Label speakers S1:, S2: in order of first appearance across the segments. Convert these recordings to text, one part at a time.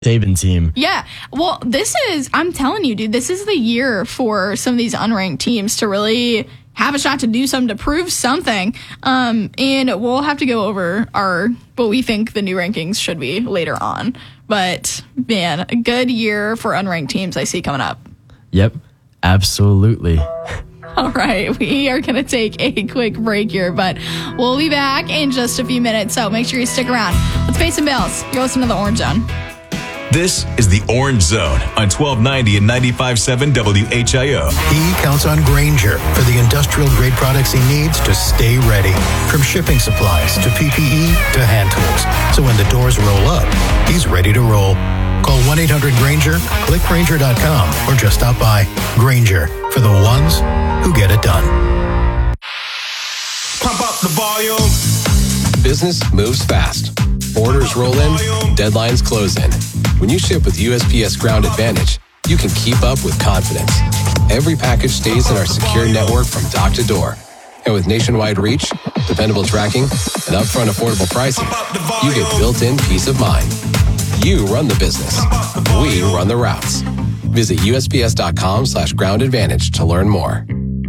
S1: Saban team.
S2: Yeah. Well, I'm telling you, dude, this is the year for some of these unranked teams to really have a shot to do something, to prove something. And we'll have to go over what we think the new rankings should be later on. But, man, a good year for unranked teams I see coming up.
S1: Yep, absolutely.
S2: All right, we are going to take a quick break here, but we'll be back in just a few minutes, so make sure you stick around. Let's pay some bills. You're listening to The Orange Zone.
S3: This is the Orange Zone on 1290 and 95.7 WHIO.
S4: He counts on Grainger for the industrial-grade products he needs to stay ready. From shipping supplies to PPE to hand tools. So when the doors roll up, he's ready to roll. Call 1-800-GRAINGER, click Grainger.com, or just stop by. Grainger, for the ones who get it done.
S5: Pump up the volume.
S6: Business moves fast. Orders roll in, deadlines close in. When you ship with USPS Ground Advantage, you can keep up with confidence. Every package stays in our secure network from dock to door. And with nationwide reach, dependable tracking, and upfront affordable pricing, you get built-in peace of mind. You run the business. We run the routes. Visit USPS.com/Ground Advantage to learn more.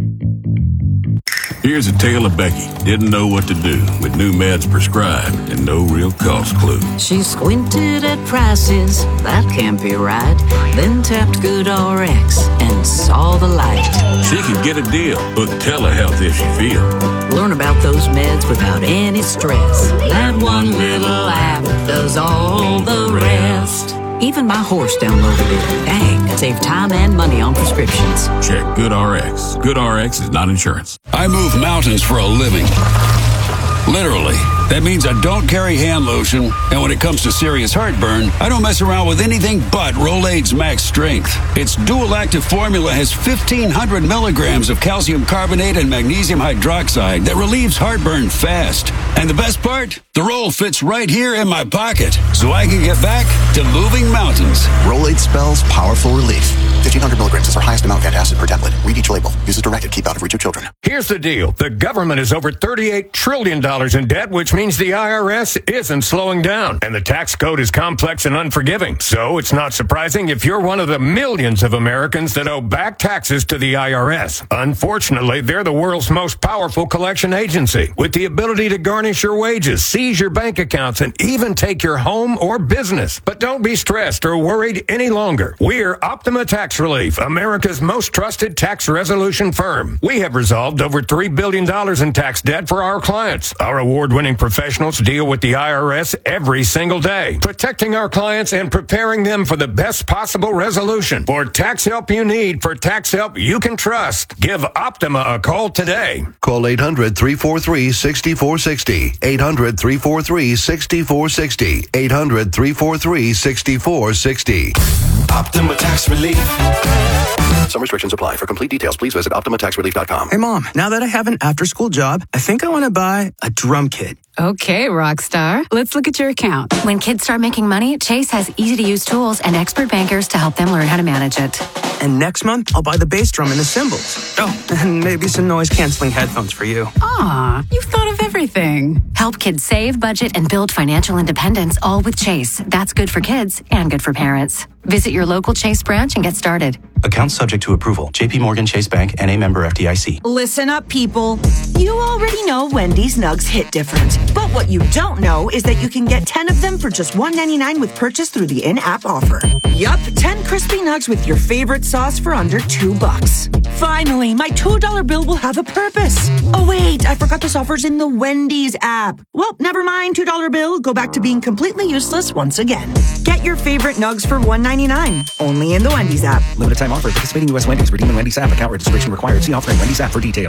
S5: Here's a tale of Becky. Didn't know what to do with new meds prescribed and no real cost clue.
S7: She squinted at prices, that can't be right. Then tapped GoodRx and saw the light.
S5: She could get a deal, book telehealth if she feels.
S7: Learn about those meds without any stress. That one little app does all the rest. Even my horse downloaded it. Dang, save time and money on prescriptions.
S5: Check GoodRx. GoodRx is not insurance.
S8: I move mountains for a living. Literally. That means I don't carry hand lotion, and when it comes to serious heartburn, I don't mess around with anything but Rolaids Max Strength. Its dual-active formula has 1,500 milligrams of calcium carbonate and magnesium hydroxide that relieves heartburn fast. And the best part? The roll fits right here in my pocket, so I can get back to moving mountains.
S9: Rolaids spells powerful relief. 1,500 milligrams is our highest amount of antacid per tablet. Read each label. Use as directed. Keep out of reach of children.
S10: Here's the deal. The government is over $38 trillion in debt, which means the IRS isn't slowing down. And the tax code is complex and unforgiving. So it's not surprising if you're one of the millions of Americans that owe back taxes to the IRS. Unfortunately, they're the world's most powerful collection agency, with the ability to garnish your wages, seize your bank accounts, and even take your home or business. But don't be stressed or worried any longer. We're Optima Tax Relief, America's most trusted tax resolution firm. We have resolved over $3 billion in tax debt for our clients. Our award-winning professionals deal with the IRS every single day, protecting our clients and preparing them for the best possible resolution. For tax help you need, for tax help you can trust, give Optima a call today.
S11: Call 800-343-6460. 800-343-6460. 800-343-6460.
S5: Optima Tax Relief.
S9: Some restrictions apply. For complete details, please visit OptimaTaxRelief.com.
S12: Hey, Mom, now that I have an after-school job, I think I want to buy a drum kit.
S13: Okay, Rockstar. Let's look at your account. When kids start making money, Chase has easy-to-use tools and expert bankers to help them learn how to manage it.
S12: And next month, I'll buy the bass drum and the cymbals. Oh, and maybe some noise-canceling headphones for you.
S13: Aw, you've thought of everything. Help kids save, budget, and build financial independence, all with Chase. That's good for kids and good for parents. Visit your local Chase branch and get started.
S14: Account subject to approval. JP Morgan Chase Bank and a member FDIC.
S15: Listen up, people. You already know Wendy's Nugs hit different. But what you don't know is that you can get 10 of them for just $1.99 with purchase through the in-app offer. Yup, 10 crispy nugs with your favorite sauce for under $2. Finally, my $2 bill will have a purpose. Oh wait, I forgot this offer's in the Wendy's app. Well, never mind, $2 bill. Go back to being completely useless once again. Get your favorite nugs for $1.99. Only in the Wendy's app.
S16: Limited time offer. Participating U.S. Wendy's. Redeem in Wendy's app. Account registration required. See offer in Wendy's app for details.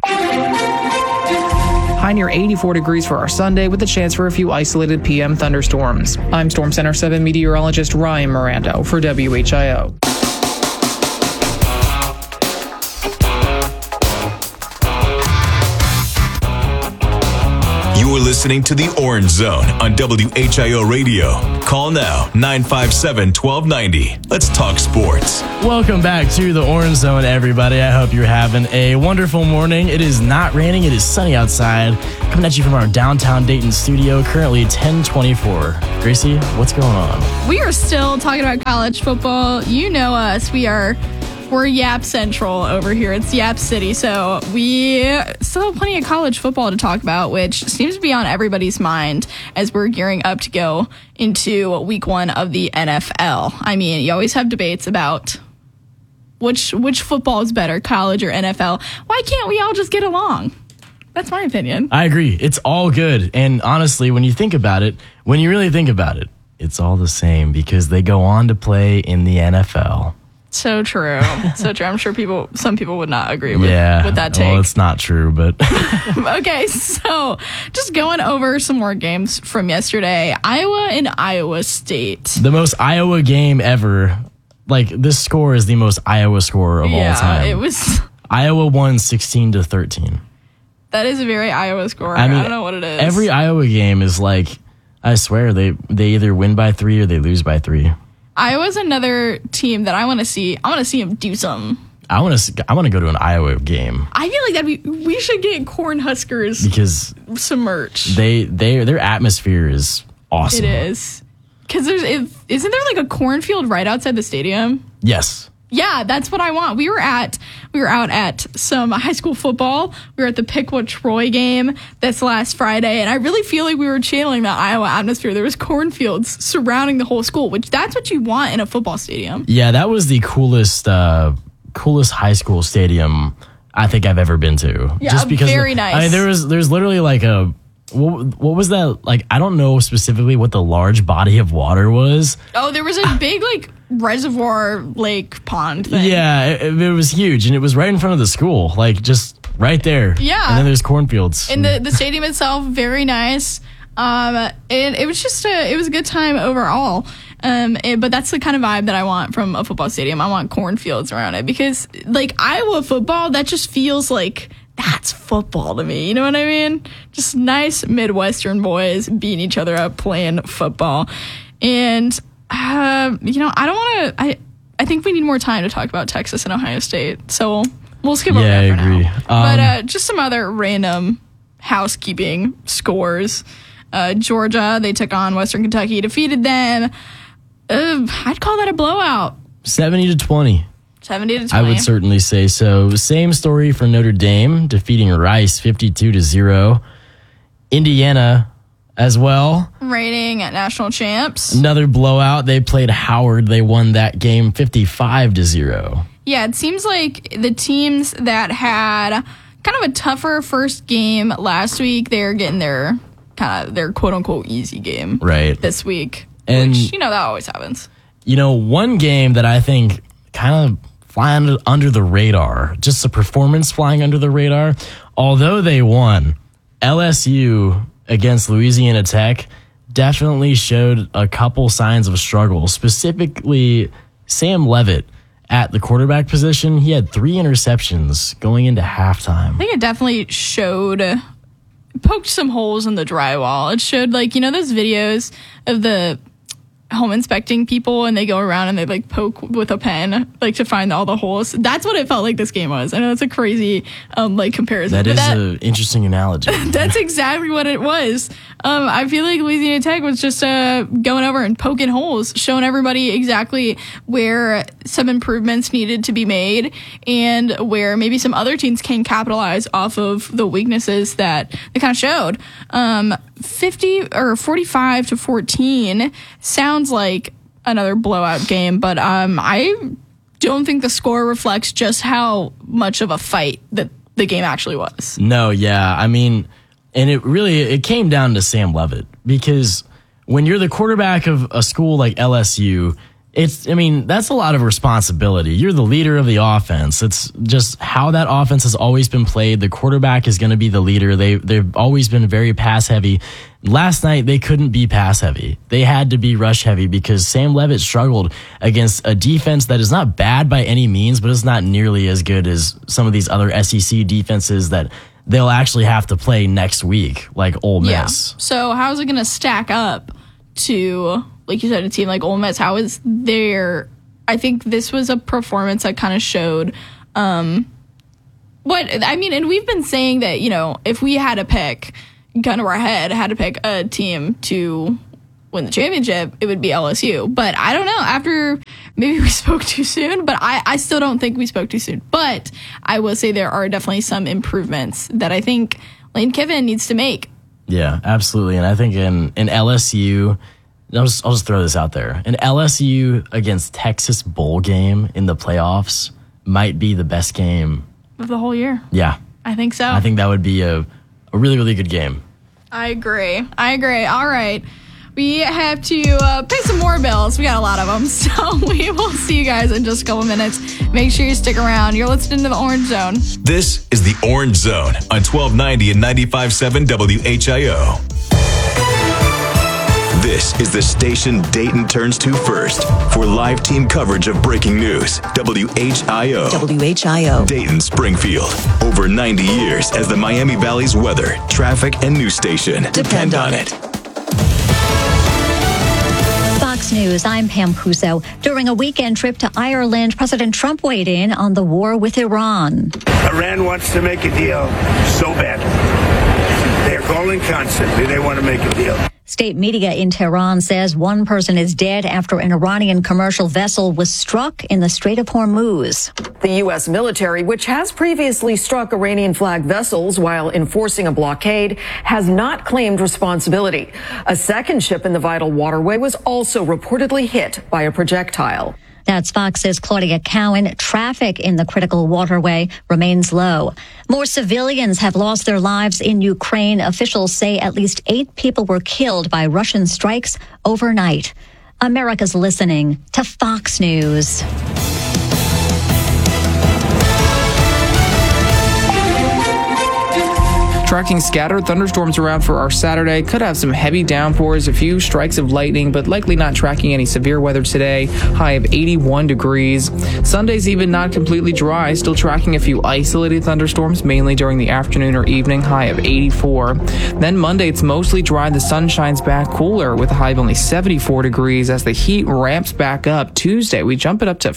S17: High near 84 degrees for our Sunday with a chance for a few isolated PM thunderstorms. I'm Storm Center 7 meteorologist Ryan Mirando for WHIO.
S3: You're listening to the Orange Zone on WHIO Radio. Call now, 957-1290. Let's talk sports.
S1: Welcome back to the Orange Zone, everybody. I hope you're having a wonderful morning. It is not raining. It is sunny outside. Coming at you from our downtown Dayton studio, currently 10:24. Gracie, what's going on?
S2: We are still talking about college football. You know us. We're Yap Central over here. It's Yap City. So we still have plenty of college football to talk about, which seems to be on everybody's mind as we're gearing up to go into week 1 of the NFL. I mean, you always have debates about which football is better, college or NFL. Why can't we all just get along? That's my opinion.
S1: I agree. It's all good. And honestly, when you really think about it, it's all the same because they go on to play in the NFL.
S2: So true. So true. I'm sure some people would not agree with that take.
S1: Well, it's not true, but...
S2: Okay, so just going over some more games from yesterday. Iowa and Iowa State.
S1: The most Iowa game ever. Like, this score is the most Iowa score of all time.
S2: Yeah, it was...
S1: Iowa won 16-13.
S2: That is a very Iowa score. I don't know what it is.
S1: Every Iowa game is like, I swear, they either win by 3 or they lose by 3.
S2: Iowa's another team that I want to see. I want to see them do something.
S1: I want to go to an Iowa game.
S2: I feel like we should get Cornhuskers
S1: because
S2: some merch.
S1: Their atmosphere is awesome.
S2: It is. Because isn't there like a cornfield right outside the stadium?
S1: Yes.
S2: Yeah, that's what I want. We were out at some high school football. We were at the Piqua Troy game this last Friday, and I really feel like we were channeling that Iowa atmosphere. There was cornfields surrounding the whole school, which that's what you want in a football stadium.
S1: Yeah, that was the coolest high school stadium I think I've ever been to.
S2: Yeah, just because very nice.
S1: I mean, there's literally like what was that? Like, I don't know specifically what the large body of water was.
S2: Oh, there was a big like reservoir lake pond thing.
S1: Yeah, it was huge, and it was right in front of the school, like just right there.
S2: Yeah,
S1: and then there's cornfields.
S2: And the stadium itself, very nice. It was just it was a good time overall. But that's the kind of vibe that I want from a football stadium. I want cornfields around it because like Iowa football, that just feels like that's football to me. You know what I mean? Just nice Midwestern boys beating each other up playing football. And I don't want to. I think we need more time to talk about Texas and Ohio State. So we'll skip over that for now. But just some other random housekeeping scores. Georgia, they took on Western Kentucky, defeated them. I'd call that a blowout.
S1: 70-20.
S2: 70-20.
S1: I would certainly say so. Same story for Notre Dame, defeating Rice 52-0. Indiana as well.
S2: Reigning national champs.
S1: Another blowout. They played Howard. They won that game 55-0.
S2: Yeah, it seems like the teams that had kind of a tougher first game last week, they're getting their quote unquote easy game this week.
S1: And
S2: which, that always happens.
S1: One game that I think kind of flying under the radar, just a performance flying under the radar, although they won, LSU against Louisiana Tech definitely showed a couple signs of struggle. Specifically, Sam Leavitt at the quarterback position, he had 3 interceptions going into halftime.
S2: I think it definitely poked some holes in the drywall. It showed those videos of the home inspecting people and they go around and they like poke with a pen to find all the holes. That's what it felt like this game was. I know that's a crazy comparison.
S1: That is an interesting analogy.
S2: That's exactly what it was. I feel like Louisiana Tech was just going over and poking holes, showing everybody exactly where some improvements needed to be made and where maybe some other teams can capitalize off of the weaknesses that they kind of showed. 45-14 sounds like another blowout game, but I don't think the score reflects just how much of a fight that the game actually was.
S1: No, yeah. I mean, and it came down to Sam Leavitt, because when you're the quarterback of a school like LSU, that's a lot of responsibility. You're the leader of the offense. It's just how that offense has always been played. The quarterback is going to be the leader. They've always been very pass heavy. Last night, they couldn't be pass heavy. They had to be rush heavy because Sam Leavitt struggled against a defense that is not bad by any means, but it's not nearly as good as some of these other SEC defenses that they'll actually have to play next week, like Ole Miss.
S2: Yeah. So how's it going to stack up to, like you said, a team like Ole Miss? How is their... I think this was a performance that kind of showed and we've been saying that, if we had to pick, gun to our head, had to pick a team to win the championship, it would be LSU. But I don't know, after maybe we spoke too soon, but I still don't think we spoke too soon. But I will say there are definitely some improvements that I think Lane Kiffin needs to make.
S1: Yeah, absolutely. And I think in LSU... I'll just throw this out there. An LSU against Texas bowl game in the playoffs might be the best game
S2: of the whole year.
S1: Yeah.
S2: I think so.
S1: I think that would be a really, really good game.
S2: I agree. All right. We have to pay some more bills. We got a lot of them. So we will see you guys in just a couple minutes. Make sure you stick around. You're listening to the Orange Zone.
S3: This is the Orange Zone on 1290 and 95.7 WHIO. This is the station Dayton turns to first for live team coverage of breaking news. WHIO.
S11: WHIO.
S3: Dayton, Springfield. Over 90 years as the Miami Valley's weather, traffic, and news station. Depend on it.
S11: Fox News, I'm Pam Puso. During a weekend trip to Ireland, President Trump weighed in on the war with Iran.
S18: Iran wants to make a deal so bad. They're calling constantly. They want to make a deal.
S11: State media in Tehran says one person is dead after an Iranian commercial vessel was struck in the Strait of Hormuz.
S19: The U.S. military, which has previously struck Iranian flag vessels while enforcing a blockade, has not claimed responsibility. A second ship in the vital waterway was also reportedly hit by a projectile.
S11: That's Fox's Claudia Cowan. Traffic in the critical waterway remains low. More civilians have lost their lives in Ukraine. Officials say at least 8 people were killed by Russian strikes overnight. America's listening to Fox News.
S17: Tracking scattered thunderstorms around for our Saturday. Could have some heavy downpours, a few strikes of lightning, but likely not tracking any severe weather today. High of 81 degrees. Sunday's even not completely dry. Still tracking a few isolated thunderstorms, mainly during the afternoon or evening. High of 84. Then Monday, it's mostly dry. The sun shines back cooler with a high of only 74 degrees as the heat ramps back up. Tuesday, we jump it up to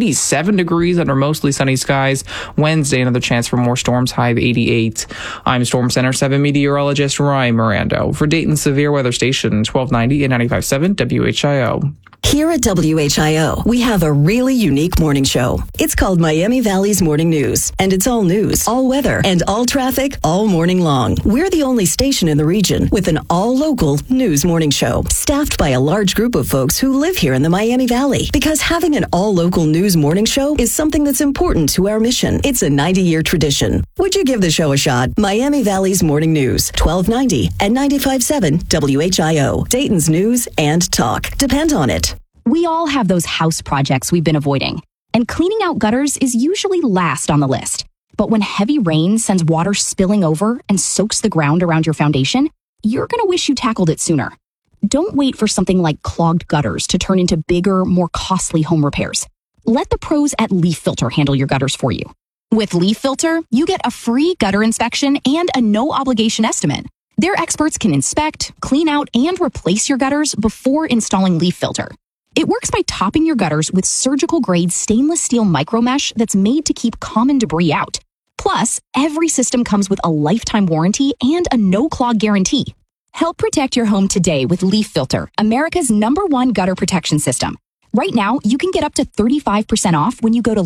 S17: 87 degrees under mostly sunny skies. Wednesday, another chance for more storms. High of 88. I'm Storm Center 7 meteorologist Ryan Mirando for Dayton's Severe Weather Station 1290 and 95.7 WHIO.
S20: Here at WHIO, we have a really unique morning show. It's called Miami Valley's Morning News, and it's all news, all weather, and all traffic all morning long. We're the only station in the region with an all-local news morning show, staffed by a large group of folks who live here in the Miami Valley. Because having an all-local news morning show is something that's important to our mission. It's a 90-year tradition. Would you give the show a shot? Miami Valley's Morning News, 1290 and 95.7 WHIO. Dayton's news and talk. Depend on it.
S21: We all have those house projects we've been avoiding, and cleaning out gutters is usually last on the list. But when heavy rain sends water spilling over and soaks the ground around your foundation, you're going to wish you tackled it sooner. Don't wait for something like clogged gutters to turn into bigger, more costly home repairs. Let the pros at Leaf Filter handle your gutters for you. With Leaf Filter, you get a free gutter inspection and a no-obligation estimate. Their experts can inspect, clean out, and replace your gutters before installing Leaf Filter. It works by topping your gutters with surgical-grade stainless steel micromesh that's made to keep common debris out. Plus, every system comes with a lifetime warranty and a no-clog guarantee. Help protect your home today with Leaf Filter, America's #1 gutter protection system. Right now, you can get up to 35% off when you go to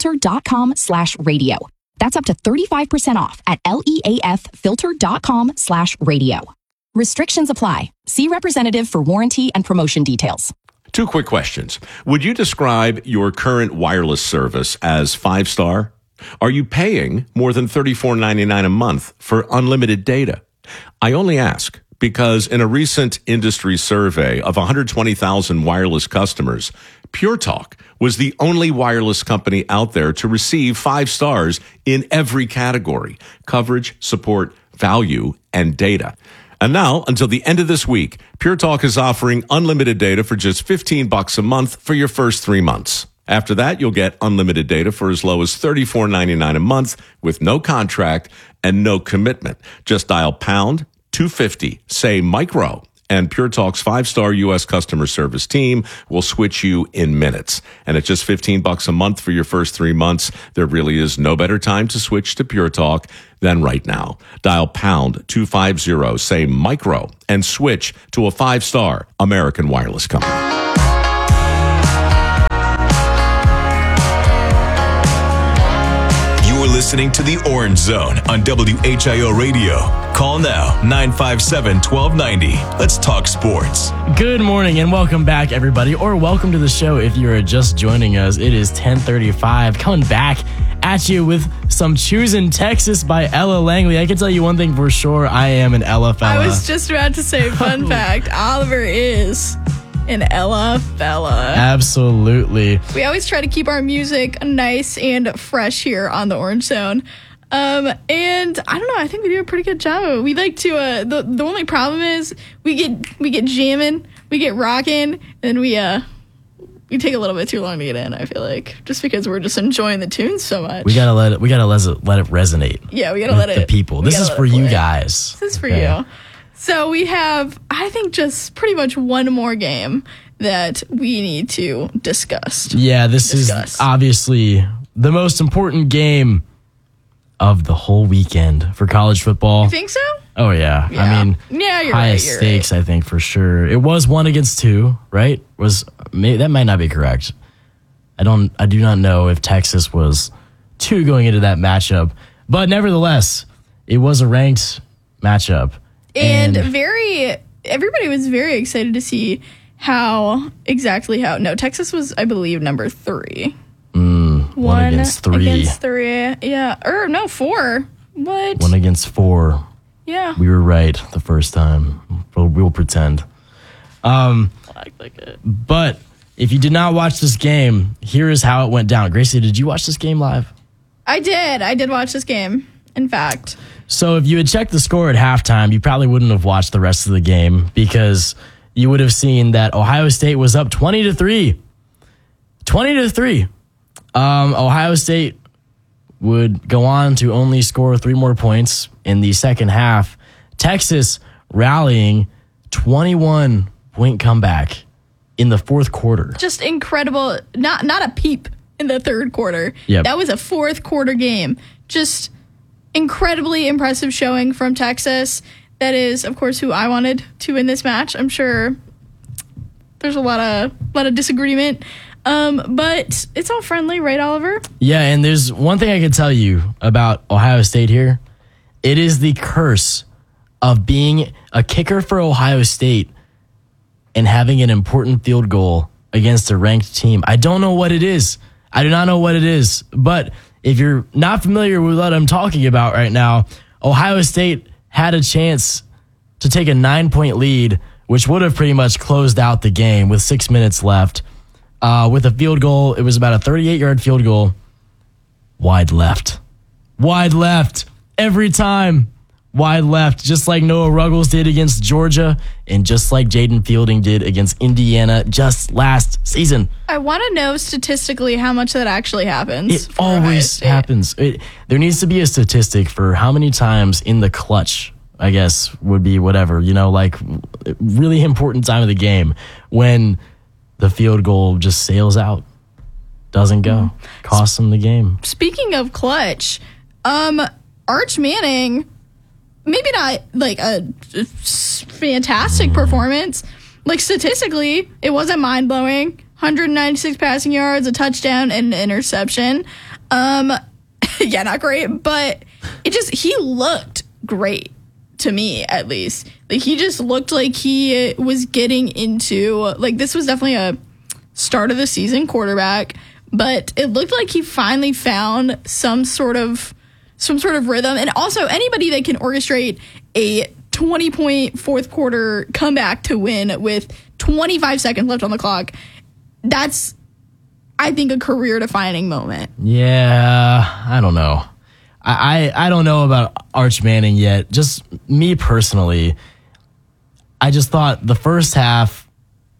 S21: leaffilter.com/radio. That's up to 35% off at leaffilter.com/radio. Restrictions apply. See representative for warranty and promotion details.
S22: 2 quick questions. Would you describe your current wireless service as 5-star? Are you paying more than $34.99 a month for unlimited data? I only ask because in a recent industry survey of 120,000 wireless customers, Pure Talk was the only wireless company out there to receive 5 stars in every category: coverage, support, value, and data. And now, until the end of this week, Pure Talk is offering unlimited data for just $15 a month for your first 3 months. After that, you'll get unlimited data for as low as $34.99 a month with no contract and no commitment. Just dial pound 250, say micro, and Pure Talk's 5-star U.S. customer service team will switch you in minutes. And at just $15 a month for your first 3 months, there really is no better time to switch to Pure Talk than right now. Dial pound 250, say micro, and switch to a 5-star American wireless company.
S3: You're listening to The Orange Zone on WHIO Radio. Call now, 957-1290. Let's talk sports.
S1: Good morning and welcome back, everybody, or welcome to the show if you are just joining us. It is 10:35, coming back at you with some Choosing Texas by Ella Langley. I can tell you one thing for sure, I am an Ella fella.
S2: I was just about to say, fun fact, Oliver is an Ella fella.
S1: Absolutely.
S2: We always try to keep our music nice and fresh here on the Orange Zone. And I don't know, I think we do a pretty good job. We like to, the only problem is we get jamming, we get rocking, and we take a little bit too long to get in, I feel like, just because we're just enjoying the tunes so much.
S1: We gotta let it resonate.
S2: Yeah, we gotta let
S1: the people. This is for you guys.
S2: This is for you. So we have, I think, just pretty much one more game that we need to discuss.
S1: Yeah, this is obviously the most important game of the whole weekend for college football.
S2: You think so?
S1: Oh, yeah. I mean,
S2: you're
S1: highest stakes, I think, for sure. It was 1 against 2, right? That might not be correct. I do not know if Texas was 2 going into that matchup. But nevertheless, it was a ranked matchup.
S2: And everybody was very excited to see Texas was, I believe, number 3.
S1: 1 against 3.
S2: Against 3, yeah. Or, no, 4. What?
S1: 1 against 4.
S2: Yeah.
S1: We were right the first time. We'll pretend. But if you did not watch this game, here is how it went down. Gracie, did you watch this game live?
S2: I did. I did watch this game, in fact.
S1: So if you had checked the score at halftime, you probably wouldn't have watched the rest of the game because you would have seen that Ohio State was up 20-3. 20-3. Ohio State would go on to only score 3 more points in the second half. Texas rallying 21-point comeback in the fourth quarter.
S2: Just incredible. Not a peep in the third quarter.
S1: Yep.
S2: That was a fourth quarter game. Just incredibly impressive showing from Texas. That is, of course, who I wanted to win this match. I'm sure there's a lot of disagreement. But it's all friendly, right, Oliver?
S1: Yeah, and there's one thing I can tell you about Ohio State here. It is the curse of being a kicker for Ohio State and having an important field goal against a ranked team. I don't know what it is. I do not know what it is. But if you're not familiar with what I'm talking about right now, Ohio State had a chance to take a 9-point lead, which would have pretty much closed out the game with 6 minutes left. With a field goal, it was about a 38-yard field goal. Wide left. Every time. Wide left. Just like Noah Ruggles did against Georgia and just like Jaden Fielding did against Indiana just last season.
S2: I want to know statistically how much that actually happens.
S1: It always happens. There needs to be a statistic for how many times in the clutch, I guess, would be whatever, like really important time of the game when the field goal just sails out, doesn't go, costs them the game.
S2: Speaking of clutch, Arch Manning, maybe not like a fantastic performance. Like statistically, it wasn't mind-blowing. 196 passing yards, a touchdown, and an interception. Yeah, not great, but he looked great. To me, at least. Like, he just looked like he was getting into, this was definitely a start of the season quarterback, but it looked like he finally found some sort of rhythm. And also, anybody that can orchestrate a 20-point fourth quarter comeback to win with 25 seconds left on the clock, that's, I think, a career-defining moment.
S1: Yeah, I don't know. I don't know about Arch Manning yet. Just me personally, I just thought the first half,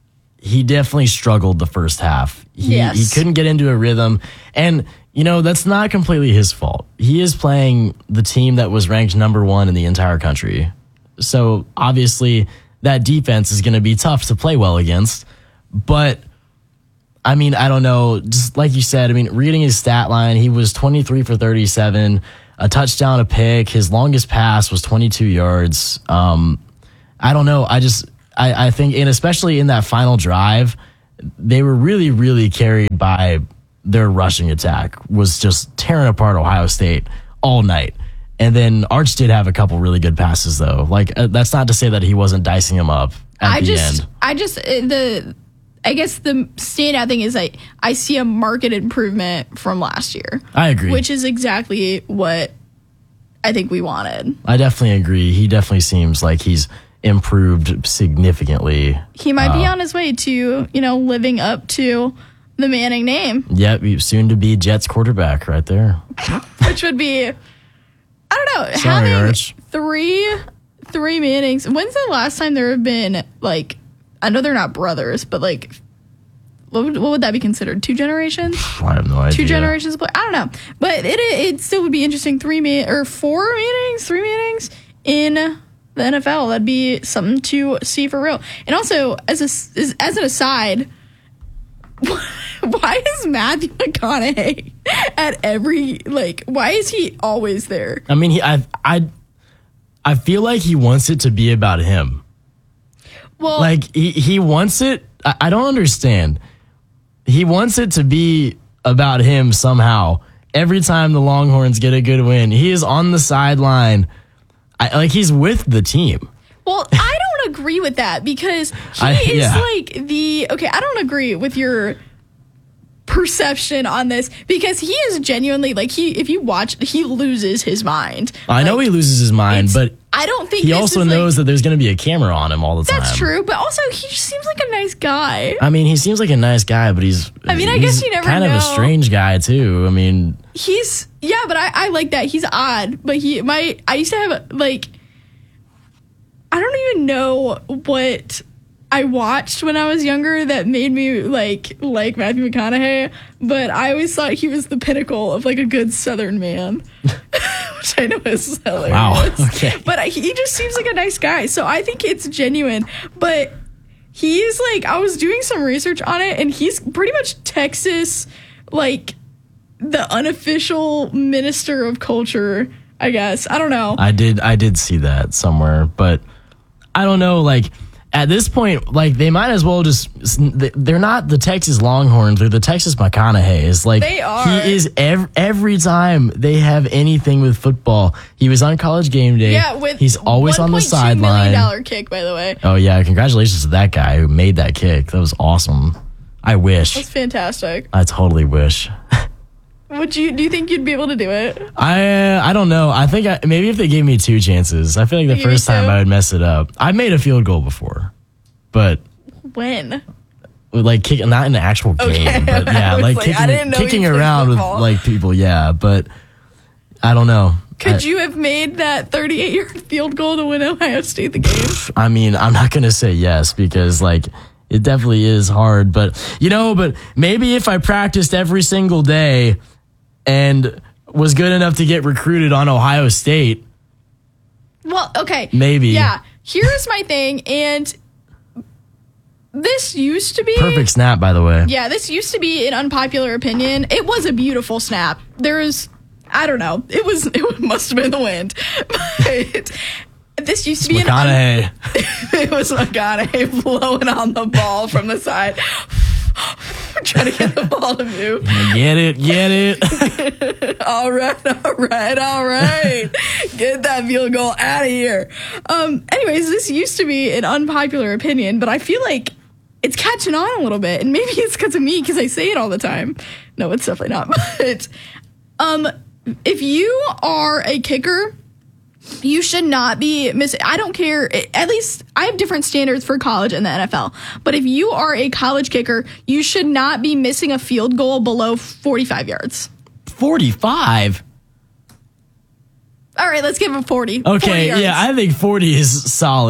S1: he definitely struggled the first half. He couldn't get into a rhythm. And, that's not completely his fault. He is playing the team that was ranked number 1 in the entire country. So obviously that defense is going to be tough to play well against. But, I don't know. Just like you said, reading his stat line, he was 23 for 37, a touchdown, a pick. His longest pass was 22 yards. I don't know. I think, and especially in that final drive, they were really, really carried by their rushing attack, was just tearing apart Ohio State all night. And then Arch did have a couple really good passes, though. Like, that's not to say that he wasn't dicing them up at the end.
S2: I guess the standout thing is I see a marked improvement from last year.
S1: I agree.
S2: Which is exactly what I think we wanted.
S1: I definitely agree. He definitely seems like he's improved significantly.
S2: He might be on his way to, living up to the Manning name.
S1: Yep, soon to be Jets quarterback right there.
S2: Which would be, I don't know,
S1: Sorry,
S2: having
S1: Arch.
S2: three Mannings. When's the last time there have been, I know they're not brothers, but what would that be considered? 2 generations?
S1: I have no idea.
S2: 2 generations? I don't know. But it still would be interesting. 3 Mannings in the NFL. That'd be something to see for real. And also, as an aside, why is Matthew McConaughey at every, why is he always there?
S1: I feel like he wants it to be about him.
S2: Well,
S1: he wants it. I don't understand. He wants it to be about him somehow. Every time the Longhorns get a good win, he is on the sideline. He's with the team.
S2: Well, I don't agree with that because I don't agree with your perception on this because he is genuinely if you watch, he loses his mind.
S1: I know he loses his mind, but
S2: I don't think
S1: he also knows that there's going to be a camera on him all the time.
S2: That's true, but also he just seems like a nice guy.
S1: He seems like a nice guy, but he's
S2: I guess you never
S1: kind
S2: know.
S1: of a strange guy too.
S2: But I like that. He's odd, but I used to have I don't even know what I watched when I was younger that made me like Matthew McConaughey, but I always thought he was the pinnacle of a good Southern man, which I know is hilarious.
S1: Wow. Okay.
S2: But he just seems like a nice guy, so I think it's genuine. But he's I was doing some research on it, and he's pretty much Texas, the unofficial minister of culture, I guess. I don't know.
S1: I did see that somewhere, but I don't know, at this point, they might as well they're not the Texas Longhorns, they're the Texas McConaughey's.
S2: They are.
S1: He is every time they have anything with football. He was on College Game Day.
S2: Yeah,
S1: he's always on the sideline.
S2: $1.2 million kick, by the way.
S1: Oh yeah, congratulations to that guy who made that kick. That was awesome. I wish.
S2: That's fantastic.
S1: I totally wish.
S2: Do you think you'd be able to do it?
S1: I don't know. I think maybe if they gave me 2 chances. I feel like the first time I would mess it up. I made a field goal before, but
S2: when?
S1: Kicking, not in an actual game, but yeah, kicking around with people. Yeah, but I don't know.
S2: Could you have made that 38-yard field goal to win Ohio State the game?
S1: I'm not gonna say yes because it definitely is hard, but maybe if I practiced every single day and was good enough to get recruited on Ohio State.
S2: Well, okay.
S1: Maybe.
S2: Yeah. Here's my thing, and this used to be...
S1: Perfect snap, by the way.
S2: Yeah, this used to be an unpopular opinion. It was a beautiful snap. I don't know. It must have been the wind. But this used to be
S1: McConaughey.
S2: It was McConaughey blowing on the ball from the side. Trying to get the ball to move.
S1: Get it.
S2: All right. Get that field goal out of here. Anyways, this used to be an unpopular opinion, but I feel like it's catching on a little bit, and maybe it's because of me because I say it all the time. No, it's definitely not. But if you are a kicker, you should not be missing. I don't care. At least I have different standards for college and the NFL. But if you are a college kicker, you should not be missing a field goal below 45 yards.
S1: 45?
S2: All right, let's give him 40.
S1: Okay,
S2: 40 yards.
S1: yeah, I think 40 is solid.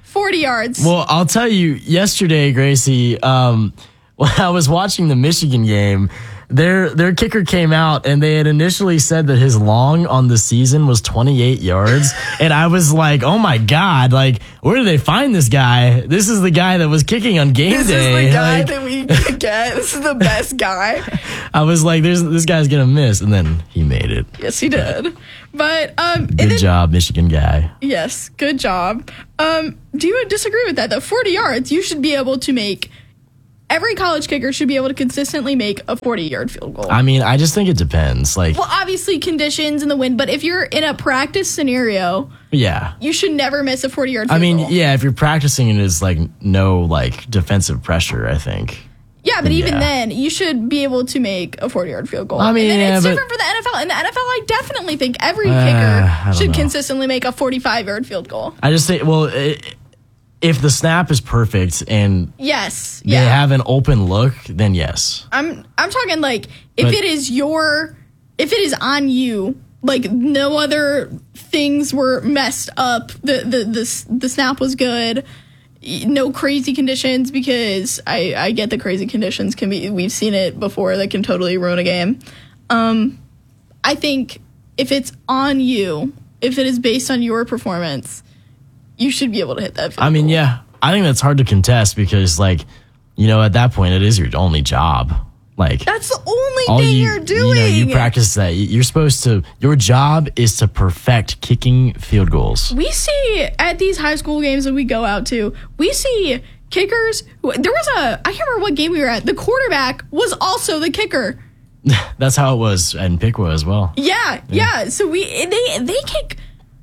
S2: 40 yards.
S1: Well, I'll tell you, yesterday, Gracie, when I was watching the Michigan game, their kicker came out and they had initially said that his long on the season was 28 yards. And I was like, oh my God, like, where did they find this guy? This is the guy that was kicking on game
S2: This
S1: day.
S2: is the guy that we get. This is the best guy.
S1: I was like, this guy's going to miss. And then he made it.
S2: Yes, he did. But
S1: Good job, Michigan guy.
S2: Yes, good job. Do you disagree with that? Though 40 yards, you should be able to make. Every college kicker should be able to consistently make a 40-yard field goal.
S1: I mean, I just think it depends. Like,
S2: well, obviously conditions and the wind, but if you're in a practice scenario,
S1: yeah,
S2: you should never miss a 40-yard field goal.
S1: I mean, yeah, if you're practicing it is like no like defensive pressure, I think.
S2: Yeah, but even then, you should be able to make a 40-yard field goal.
S1: I mean,
S2: and then it's
S1: but-
S2: different for the NFL. In the NFL, I definitely think every kicker should consistently make a 45-yard field goal.
S1: I just think, well, if the snap is perfect and
S2: Yes,
S1: they have an open look, then yes.
S2: I'm talking like if it is on you, like no other things were messed up. The snap was good. No crazy conditions, because I get the crazy conditions can be, we've seen it before, that can totally ruin a game. I think if it's on you, if it is based on your performance, you should be able to hit that field
S1: I mean, yeah, I think that's hard to contest because, like, you know, at that point, it is your only job. Like,
S2: that's the only thing you're doing.
S1: You practice that. You're supposed to, your job is to perfect kicking field goals.
S2: We see at these high school games that we go out to, we see kickers. There was I can't remember what game we were at. The quarterback was also the kicker.
S1: That's how it was in Piqua as well.
S2: Yeah. So they kick.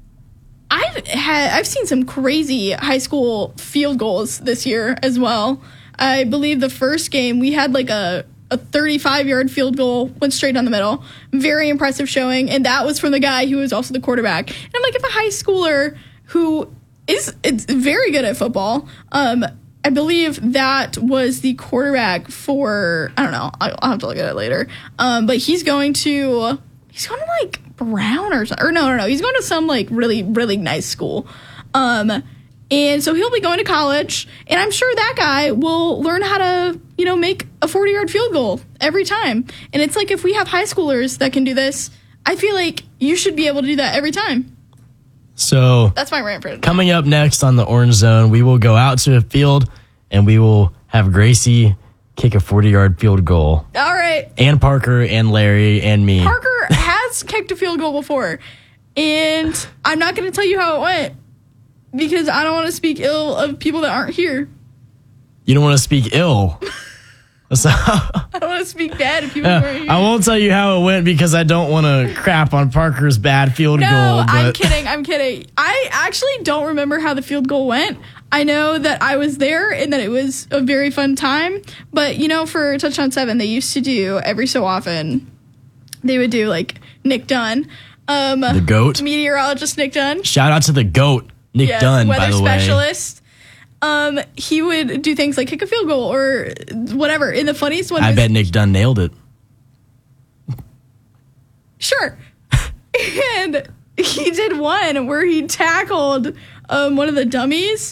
S2: I've seen some crazy high school field goals this year as well. I believe the first game we had like a 35-yard field goal, went straight down the middle. Very impressive showing, and that was from the guy who was also the quarterback. And I'm like, if a high schooler who it's very good at football, I believe that was the quarterback for, I don't know, I'll have to look at it later. But he's going to like Brown or no, he's going to some like really, really nice school. And so he'll be going to college, and I'm sure that guy will learn how to, make a 40-yard field goal every time. And it's like, if we have high schoolers that can do this, I feel like you should be able to do that every time.
S1: So
S2: that's my rant for today.
S1: Coming up next on the Orange Zone, we will go out to a field and we will have Gracie kick a 40-yard field goal.
S2: All right.
S1: And Parker and Larry and me.
S2: Parker has kicked a field goal before, and I'm not going to tell you how it went because I don't want to speak ill of people that aren't here.
S1: You don't want to speak ill.
S2: I don't want to speak bad of people who aren't here.
S1: I won't tell you how it went because I don't want to crap on Parker's bad field goal.
S2: No,
S1: But
S2: I'm kidding. I actually don't remember how the field goal went. I know that I was there and that it was a very fun time. But, for Touchdown 7, they used to do every so often, they would do like Nick Dunn.
S1: The GOAT.
S2: Meteorologist Nick Dunn.
S1: Shout out to the GOAT, Nick Dunn, by the way.
S2: Weather specialist. He would do things like kick a field goal or whatever. And the funniest one
S1: I bet Nick Dunn nailed it.
S2: Sure. And he did one where he tackled one of the dummies.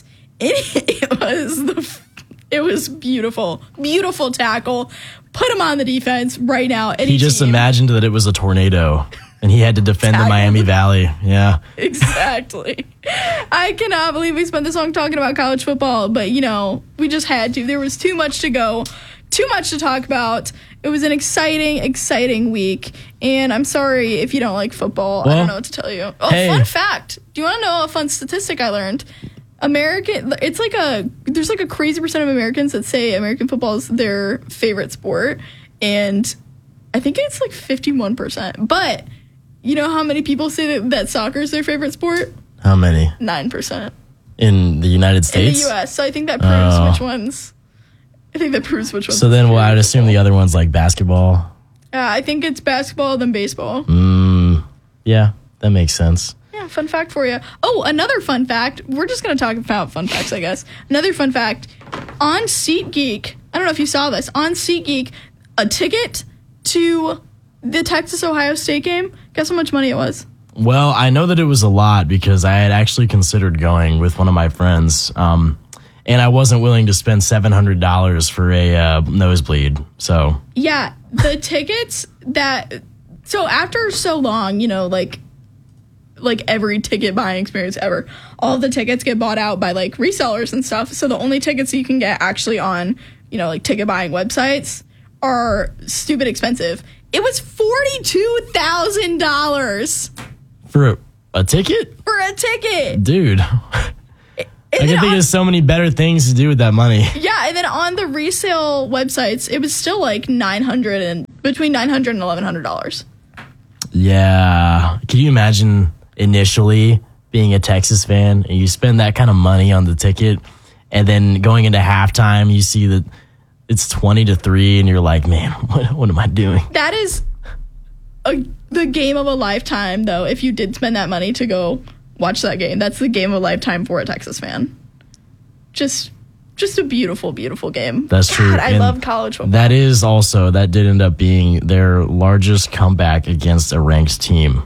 S2: It was beautiful. Beautiful tackle. Put him on the defense right now.
S1: He just imagined that it was a tornado and he had to defend the Miami Valley. Yeah.
S2: Exactly. I cannot believe we spent this long talking about college football, but we just had to. There was too much to go, too much to talk about. It was an exciting week, and I'm sorry if you don't like football. I don't know what to tell you. Oh, hey. Fun fact. Do you want to know a fun statistic I learned? There's like a crazy percent of Americans that say American football is their favorite sport, and I think it's like 51%. But you know how many people say that soccer is their favorite sport?
S1: How many?
S2: 9%.
S1: In the United States?
S2: In the U.S. So I think that proves which ones.
S1: So then, I'd assume the other one's like basketball.
S2: I think it's basketball then baseball.
S1: Yeah, that makes sense.
S2: Yeah, fun fact for you. Oh, another fun fact. We're just going to talk about fun facts, I guess. Another fun fact. On SeatGeek, I don't know if you saw this. On SeatGeek, a ticket to the Texas-Ohio State game, guess how much money it was?
S1: Well, I know that it was a lot because I had actually considered going with one of my friends, and I wasn't willing to spend $700 for a nosebleed. So
S2: yeah, the tickets so after so long, like every ticket buying experience ever, all of the tickets get bought out by like resellers and stuff. So the only tickets you can get actually on, like ticket buying websites are stupid expensive. It was $42,000
S1: for a ticket?
S2: For a ticket.
S1: Dude. I can think of so many better things to do with that money.
S2: Yeah, and then on the resale websites, it was still like between $900 and $1,100.
S1: Yeah. Can you imagine initially being a Texas fan and you spend that kind of money on the ticket and then going into halftime, you see that it's 20-3 and you're like, man, what am I doing?
S2: That is the game of a lifetime, though, if you did spend that money to go watch that game. That's the game of a lifetime for a Texas fan. Just a beautiful, beautiful game.
S1: That's true.
S2: God, I love college football.
S1: That did end up being their largest comeback against a ranked team.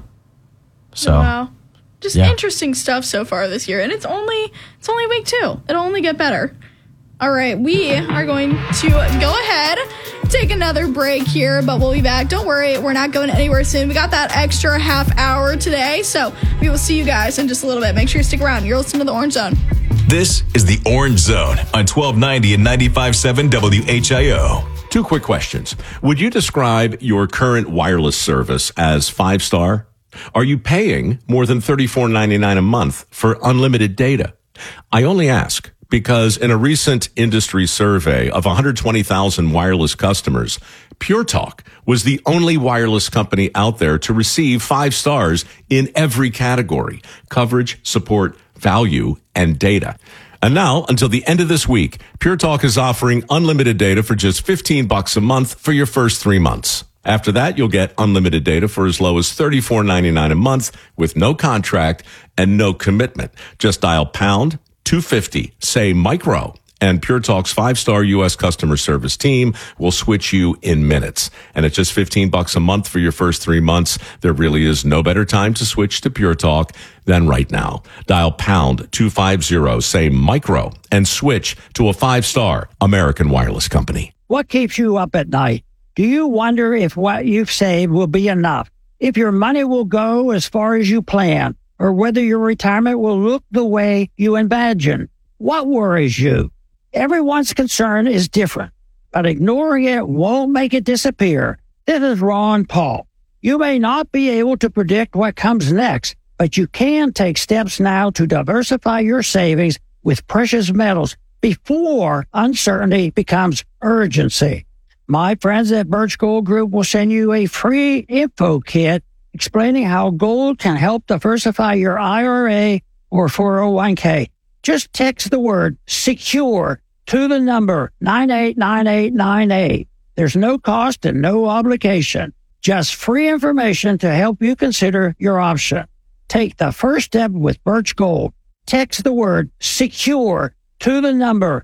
S1: So,
S2: wow. Just interesting stuff so far this year. And it's only week 2. It'll only get better. All right, we are going to go ahead, take another break here, but we'll be back. Don't worry, we're not going anywhere soon. We got that extra half hour today, so we will see you guys in just a little bit. Make sure you stick around. You're listening to The Orange Zone.
S3: This is The Orange Zone on 1290 and 95.7 WHIO.
S22: 2 quick questions. Would you describe your current wireless service as 5-star? Are you paying more than $34.99 a month for unlimited data? I only ask because in a recent industry survey of 120,000 wireless customers, Pure Talk was the only wireless company out there to receive 5 stars in every category: coverage, support, value, and data. And now, until the end of this week, Pure Talk is offering unlimited data for just $15 a month for your first 3 months. After that, you'll get unlimited data for as low as $34.99 a month with no contract and no commitment. Just dial pound 250, say micro, and Pure Talk's 5-star U.S. customer service team will switch you in minutes. And at just $15 a month for your first 3 months, there really is no better time to switch to Pure Talk than right now. Dial pound 250, say micro, and switch to a 5-star American wireless company.
S4: What keeps you up at night? Do you wonder if what you've saved will be enough? If your money will go as far as you plan? Or whether your retirement will look the way you imagine? What worries you? Everyone's concern is different, but ignoring it won't make it disappear. This is Ron Paul. You may not be able to predict what comes next, but you can take steps now to diversify your savings with precious metals before uncertainty becomes urgency. My friends at Birch Gold Group will send you a free info kit explaining how gold can help diversify your IRA or 401k. Just text the word SECURE to the number 989898. There's no cost and no obligation. Just free information to help you consider your option. Take the first step with Birch Gold. Text the word SECURE to the number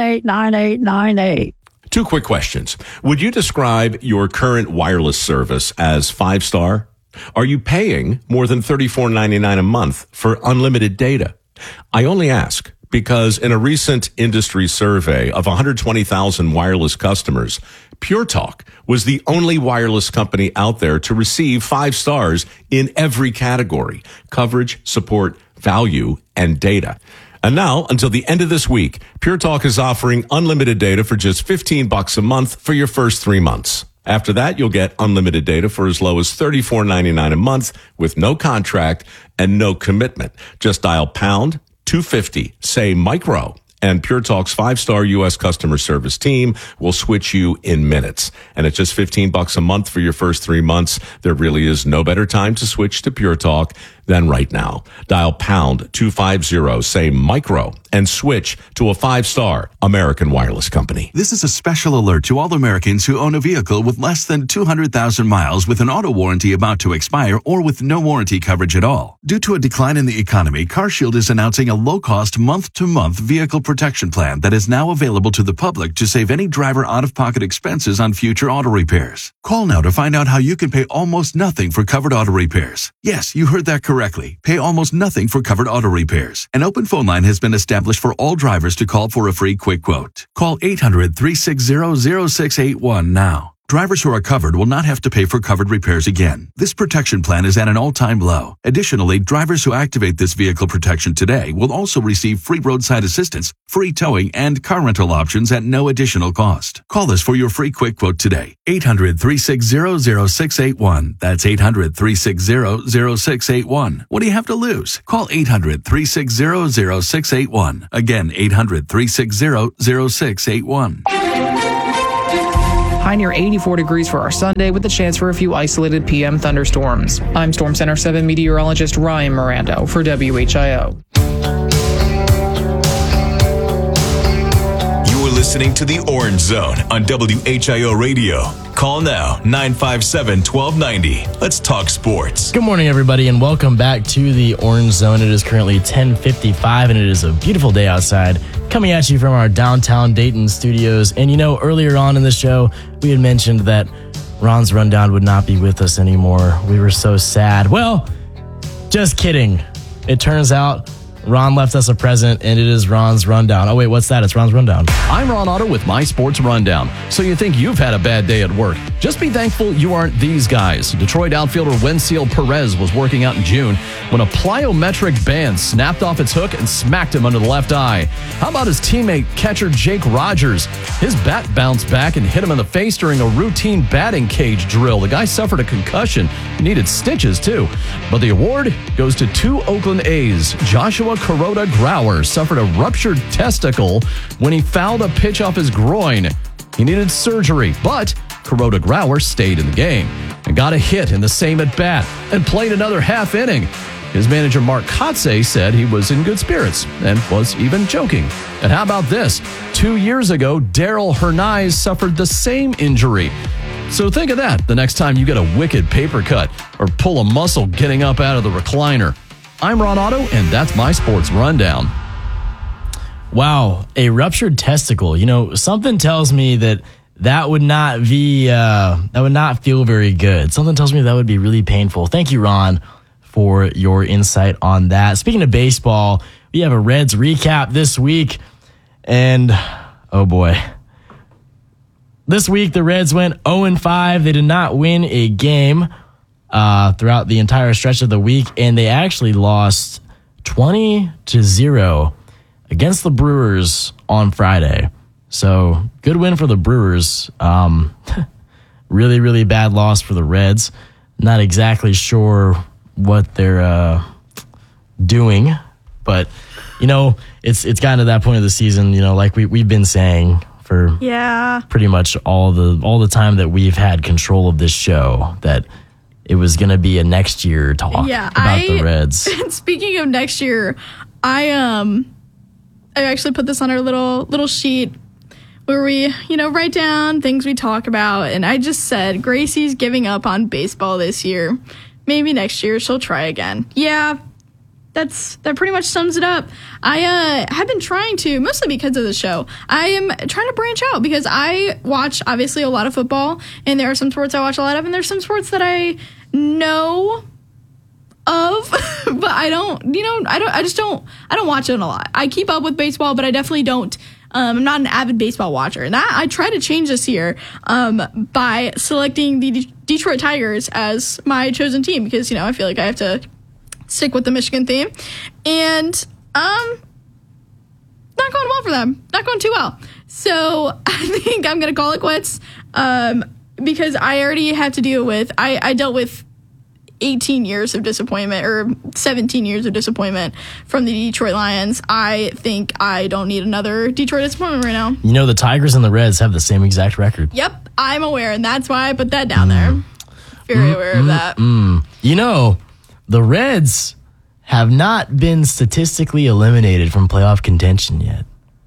S4: 989898.
S22: 2 quick questions. Would you describe your current wireless service as 5-star? Are you paying more than $34.99 a month for unlimited data? I only ask because in a recent industry survey of 120,000 wireless customers, Pure Talk was the only wireless company out there to receive 5 stars in every category: coverage, support, value, and data. And now, until the end of this week, Pure Talk is offering unlimited data for just $15 a month for your first 3 months. After that, you'll get unlimited data for as low as $34.99 a month with no contract and no commitment. Just dial pound 250, say micro, and Pure Talk's 5-star U.S. customer service team will switch you in minutes. And at just $15 a month for your first 3 months, there really is no better time to switch to Pure Talk then right now, dial pound 250, say micro, and switch to a 5-star American Wireless Company.
S6: This is a special alert to all Americans who own a vehicle with less than 200,000 miles with an auto warranty about to expire or with no warranty coverage at all. Due to a decline in the economy, CarShield is announcing a low-cost month-to-month vehicle protection plan that is now available to the public to save any driver out-of-pocket expenses on future auto repairs. Call now to find out how you can pay almost nothing for covered auto repairs. Yes, you heard that correctly. Pay almost nothing for covered auto repairs. An open phone line has been established for all drivers to call for a free quick quote. Call 800-360-0681 now. Drivers who are covered will not have to pay for covered repairs again. This protection plan is at an all-time low. Additionally, drivers who activate this vehicle protection today will also receive free roadside assistance, free towing, and car rental options at no additional cost. Call us for your free quick quote today. 800-360-0681. That's 800-360-0681. What do you have to lose? Call 800-360-0681. Again, 800-360-0681.
S17: High near 84 degrees for our Sunday with a chance for a few isolated PM thunderstorms. I'm Storm Center 7 meteorologist Ryan Mirando for WHIO.
S3: You are listening to the Orange Zone on WHIO Radio. Call now, 957-1290. Let's talk sports.
S1: Good morning, everybody, and welcome back to the Orange Zone. It is currently 10:55, and it is a beautiful day outside, coming at you from our downtown Dayton studios. And you know, earlier on in the show, we had mentioned that Ron's Rundown would not be with us anymore. We were so sad. Well, just kidding. It turns out Ron left us a present, and it is Ron's Rundown. Oh, wait, what's that? It's Ron's Rundown.
S7: I'm Ron Otto with My Sports Rundown. So you think you've had a bad day at work. Just be thankful you aren't these guys. Detroit outfielder Wenceel Perez was working out in June when a plyometric band snapped off its hook and smacked him under the left eye. How about his teammate, catcher Jake Rogers? His bat bounced back and hit him in the face during a routine batting cage drill. The guy suffered a concussion, needed stitches too. But the award goes to 2 Oakland A's. Joshua Kuroda Grauer suffered a ruptured testicle when he fouled a pitch off his groin. He needed surgery, but Kuroda Grauer stayed in the game and got a hit in the same at-bat and played another half inning. His manager, Mark Kotze, said he was in good spirits and was even joking. And how about this? 2 years ago, Daryl Hernandez suffered the same injury. So think of that the next time you get a wicked paper cut or pull a muscle getting up out of the recliner. I'm Ron Otto, and that's my sports rundown.
S1: Wow, a ruptured testicle. You know, something tells me that would not be that would not feel very good. Something tells me that would be really painful. Thank you, Ron, for your insight on that. Speaking of baseball, we have a Reds recap this week, and oh boy. This week, the Reds went 0-5. They did not win a game throughout the entire stretch of the week, and they actually lost 20-0 against the Brewers on Friday. So, good win for the Brewers. Really, really bad loss for the Reds. Not exactly sure what they're doing, but, you know, it's gotten to that point of the season, you know, like we've been saying for pretty much all the time that we've had control of this show, that it was going to be a next year talk about the Reds.
S2: Speaking of next year, I actually put this on our little sheet where we, you know, write down things we talk about, and I just said Gracie's giving up on baseball this year. Maybe next year she'll try again. Yeah. That pretty much sums it up. I have been trying to, mostly because of the show, I am trying to branch out because I watch, obviously, a lot of football, and there are some sports I watch a lot of, and there's some sports that I know of, but I don't watch it a lot. I keep up with baseball, but I definitely don't. I'm not an avid baseball watcher, and that I try to change this year by selecting the Detroit Tigers as my chosen team because, you know, I feel like I have to stick with the Michigan theme, and not going well for them. Not going too well. So I think I'm going to call it quits because I already had to deal with, I dealt with 18 years of disappointment or 17 years of disappointment from the Detroit Lions. I think I don't need another Detroit disappointment right now.
S1: You know, the Tigers and the Reds have the same exact record.
S2: Yep, I'm aware, and that's why I put that down there. Very aware of that.
S1: You know, the Reds have not been statistically eliminated from playoff contention yet.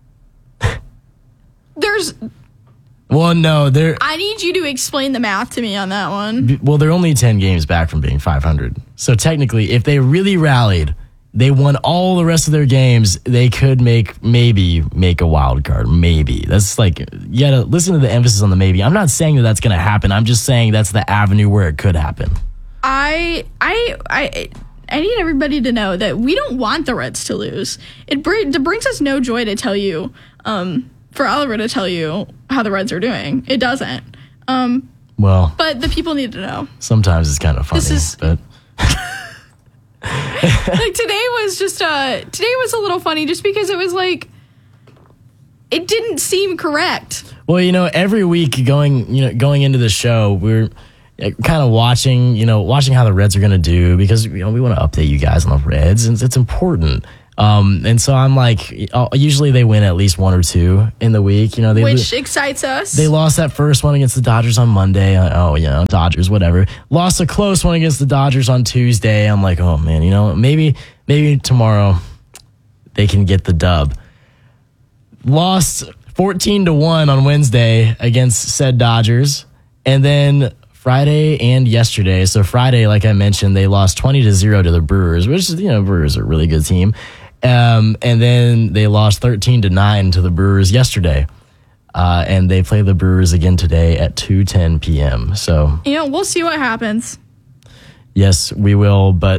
S2: I need you to explain the math to me on that one.
S1: Well, they're only 10 games back from being 500. So technically, if they really rallied, they won all the rest of their games, they could maybe make a wild card. Maybe. That's like, you gotta listen to the emphasis on the maybe. I'm not saying that that's going to happen. I'm just saying that's the avenue where it could happen.
S2: I need everybody to know that we don't want the Reds to lose. It brings us no joy to tell you, for Oliver to tell you how the Reds are doing. It doesn't. But the people need to know.
S1: Sometimes it's kind of funny. But
S2: like today was a little funny just because it was like it didn't seem correct.
S1: Well, every week going into the show, we're kind of watching how the Reds are going to do because we want to update you guys on the Reds, and it's important. And so I'm like, usually they win at least one or two in the week.
S2: Which excites us.
S1: They lost that first one against the Dodgers on Monday. Dodgers, whatever. Lost a close one against the Dodgers on Tuesday. I'm like, oh man, maybe tomorrow they can get the dub. Lost 14-1 on Wednesday against said Dodgers, and then Friday and yesterday. So Friday, like I mentioned, they lost 20-0 to the Brewers, which is, Brewers are a really good team. And then they lost 13-9 to the Brewers yesterday. And they play the Brewers again today at 2:10 p.m. So,
S2: we'll see what happens.
S1: Yes, we will. But,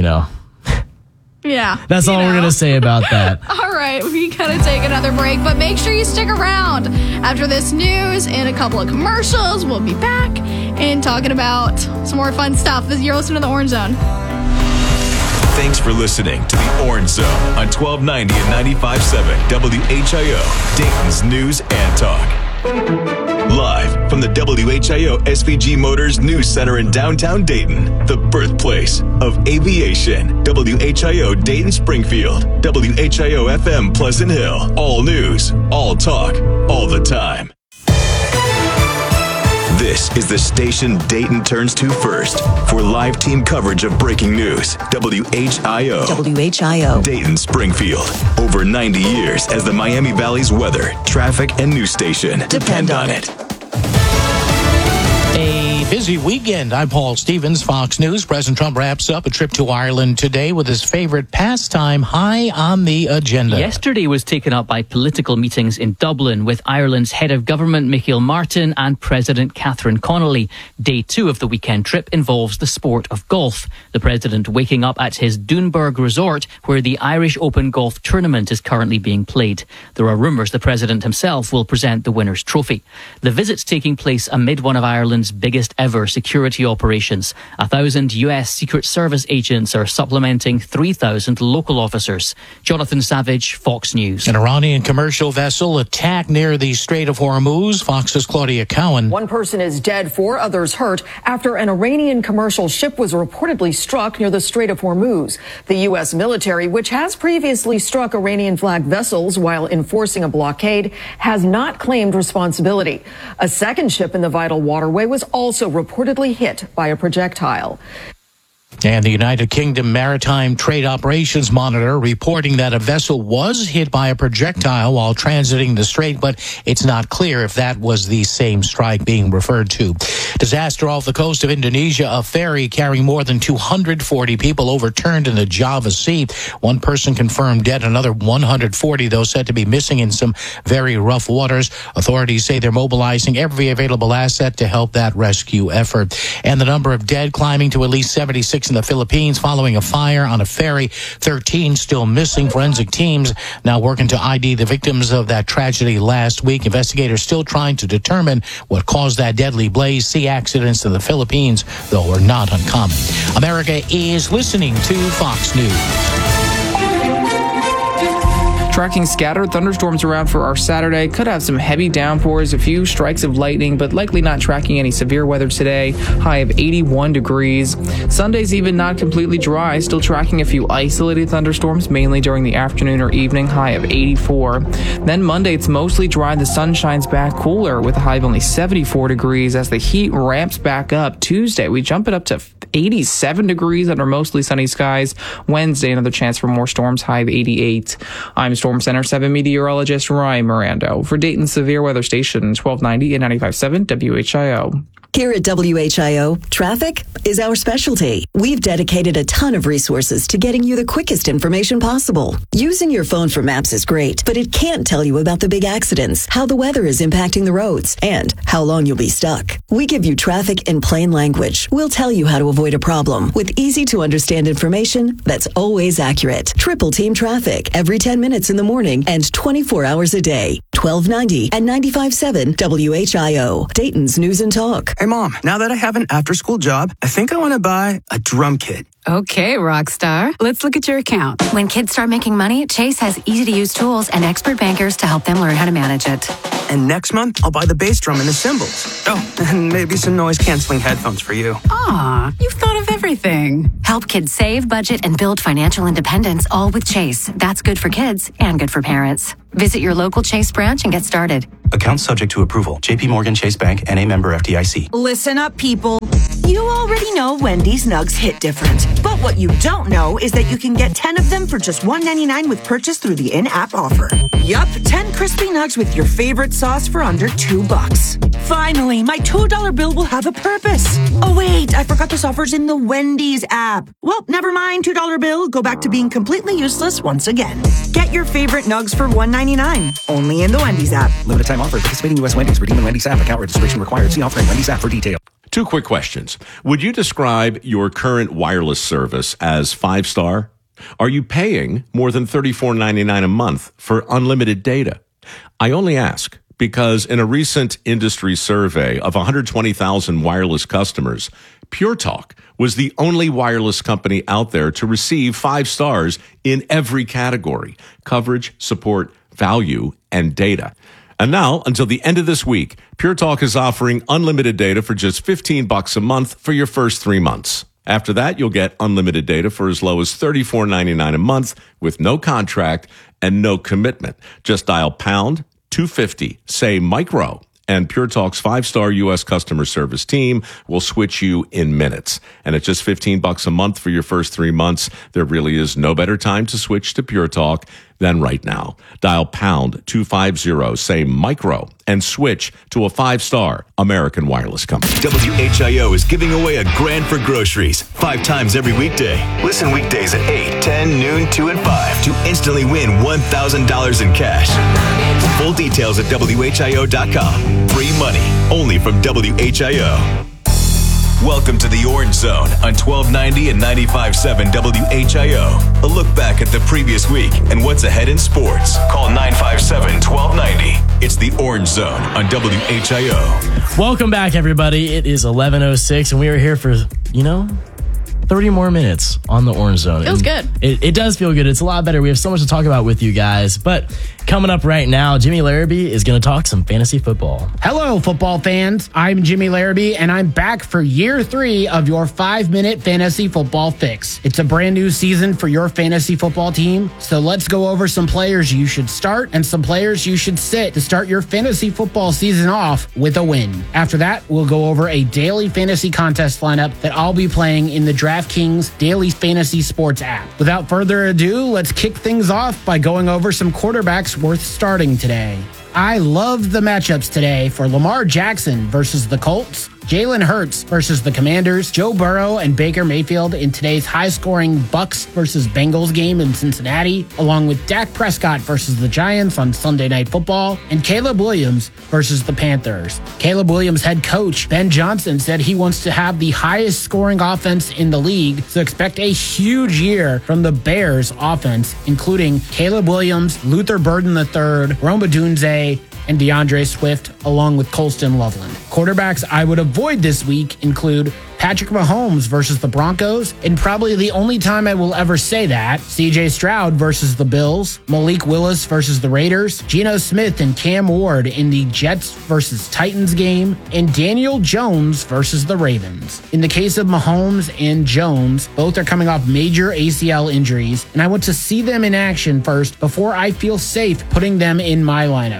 S2: yeah.
S1: That's all we're going to say about that.
S2: All right. We got to take another break, but make sure you stick around. After this news and a couple of commercials, we'll be back and talking about some more fun stuff. You're listening to The Orange Zone.
S3: Thanks for listening to The Orange Zone on 1290 and 95.7 WHIO, Dayton's News and Talk. Live from the WHIO SVG Motors News Center in downtown Dayton, the birthplace of aviation. WHIO Dayton Springfield, WHIO FM Pleasant Hill. All news, all talk, all the time. This is the station Dayton turns to first for live team coverage of breaking news. WHIO.
S20: WHIO.
S3: Dayton Springfield. Over 90 years as the Miami Valley's weather, traffic, and news station. Depend on it.
S8: A busy weekend. I'm Paul Stevens, Fox News. President Trump wraps up a trip to Ireland today with his favorite pastime high on the agenda.
S10: Yesterday was taken up by political meetings in Dublin with Ireland's head of government, Michael Martin, and President Catherine Connolly. Day 2 of the weekend trip involves the sport of golf. The president waking up at his Doonburg resort, where the Irish Open Golf Tournament is currently being played. There are rumours the president himself will present the winner's trophy. The visit's taking place amid one of Ireland's biggest ever security operations. 1,000 US Secret Service agents are supplementing 3,000 local officers. Jonathan Savage, Fox News.
S8: An Iranian commercial vessel attacked near the Strait of Hormuz. Fox's Claudia Cowan.
S19: One person is dead, 4 others hurt after an Iranian commercial ship was reportedly struck near the Strait of Hormuz. The U.S. military, which has previously struck Iranian-flagged vessels while enforcing a blockade, has not claimed responsibility. A second ship in the vital waterway was also reportedly hit by a projectile.
S8: And the United Kingdom Maritime Trade Operations Monitor reporting that a vessel was hit by a projectile while transiting the strait, but it's not clear if that was the same strike being referred to. Disaster off the coast of Indonesia. A ferry carrying more than 240 people overturned in the Java Sea. One person confirmed dead, another 140, though, said to be missing in some very rough waters. Authorities say they're mobilizing every available asset to help that rescue effort. And the number of dead climbing to at least 76 in the Philippines following a fire on a ferry. 13 still missing. Forensic teams now working to ID the victims of that tragedy last week. Investigators still trying to determine what caused that deadly blaze. Sea accidents in the Philippines, though, are not uncommon. America is listening to Fox News.
S17: Tracking scattered thunderstorms around for our Saturday. Could have some heavy downpours, a few strikes of lightning, but likely not tracking any severe weather today. High of 81 degrees. Sunday's even not completely dry. Still tracking a few isolated thunderstorms, mainly during the afternoon or evening. High of 84. Then Monday, it's mostly dry. The sun shines back, cooler with a high of only 74 degrees as the heat ramps back up. Tuesday, we jump it up to 87 degrees under mostly sunny skies. Wednesday, another chance for more storms, high of 88. I'm Storm Center 7 meteorologist Ryan Mirando for Dayton's Severe Weather Station, 1290 and 95.7 WHIO.
S20: Here at WHIO, traffic is our specialty. We've dedicated a ton of resources to getting you the quickest information possible. Using your phone for maps is great, but it can't tell you about the big accidents, how the weather is impacting the roads, and how long you'll be stuck. We give you traffic in plain language. We'll tell you how to avoid a problem with easy-to-understand information that's always accurate. Triple Team Traffic every 10 minutes in the morning and 24 hours a day. 1290 and 95.7 WHIO, Dayton's News and Talk.
S12: Hey, Mom, now that I have an after-school job, I think I want to buy a drum kit.
S5: Okay, Rockstar. Let's look at your account.
S13: When kids start making money, Chase has easy-to-use tools and expert bankers to help them learn how to manage it.
S12: And next month, I'll buy the bass drum and the cymbals. Oh, and maybe some noise-canceling headphones for you.
S5: Aw, you've thought of everything.
S13: Help kids save, budget, and build financial independence, all with Chase. That's good for kids and good for parents. Visit your local Chase branch and get started.
S14: Account subject to approval. JP Morgan Chase Bank, N.A. member FDIC.
S15: Listen up, people. You already know Wendy's nugs hit different. But what you don't know is that you can get 10 of them for just $1.99 with purchase through the in-app offer. Yup, 10 crispy nugs with your favorite sauce for under $2. Finally, my $2 bill will have a purpose. Oh wait, I forgot this offer's in the Wendy's app. Well, never mind, $2 bill. Go back to being completely useless once again. Get your favorite nugs for $1.99. Only in the Wendy's app.
S16: Limited time offer. Participating U.S. Wendy's. Redeem in Wendy's app. Account registration required. See offering Wendy's app for details.
S22: Two quick questions. Would you describe your current wireless service as 5-star? Are you paying more than $34.99 a month for unlimited data? I only ask because in a recent industry survey of 120,000 wireless customers, Pure Talk was the only wireless company out there to receive 5 stars in every category: coverage, support, value, and data. And now, until the end of this week, Pure Talk is offering unlimited data for just $15 a month for your first 3 months. After that, you'll get unlimited data for as low as $34.99 a month with no contract and no commitment. Just dial pound 250, say micro, and Pure Talk's 5-star U.S. customer service team will switch you in minutes. And at just $15 a month for your first 3 months, there really is no better time to switch to Pure Talk than right now. Dial pound 250, say micro, and switch to a 5-star American wireless company.
S3: WHIO is giving away a grand for groceries 5 times every weekday. Listen weekdays at 8, 10, noon, 2, and 5 to instantly win $1,000 in cash. Full details at WHIO.com. Free money only from WHIO. Welcome to the Orange Zone on 1290 and 95.7 WHIO. A look back at the previous week and what's ahead in sports. Call 957-1290. It's the Orange Zone on WHIO.
S1: Welcome back, everybody. It is 11:06, and we are here for, 30 more minutes on the Orange Zone.
S2: Feels good.
S1: It does feel good. It's a lot better. We have so much to talk about with you guys. But coming up right now, Jimmy Larrabee is going to talk some fantasy football.
S9: Hello, football fans. I'm Jimmy Larrabee, and I'm back for year 3 of your 5-minute fantasy football fix. It's a brand new season for your fantasy football team, so let's go over some players you should start and some players you should sit to start your fantasy football season off with a win. After that, we'll go over a daily fantasy contest lineup that I'll be playing in the DraftKings Daily Fantasy Sports app. Without further ado, let's kick things off by going over some quarterbacks worth starting today. I love the matchups today for Lamar Jackson versus the Colts, Jalen Hurts versus the Commanders, Joe Burrow and Baker Mayfield in today's high-scoring Bucs versus Bengals game in Cincinnati, along with Dak Prescott versus the Giants on Sunday Night Football, and Caleb Williams versus the Panthers. Caleb Williams head coach Ben Johnson said he wants to have the highest scoring offense in the league, so expect a huge year from the Bears offense, including Caleb Williams, Luther Burden III, Rome Odunze, and DeAndre Swift, along with Colston Loveland. Quarterbacks I would avoid this week include Patrick Mahomes versus the Broncos, and probably the only time I will ever say that, CJ Stroud versus the Bills, Malik Willis versus the Raiders, Geno Smith and Cam Ward in the Jets versus Titans game, and Daniel Jones versus the Ravens. In the case of Mahomes and Jones, both are coming off major ACL injuries, and I want to see them in action first before I feel safe putting them in my lineup.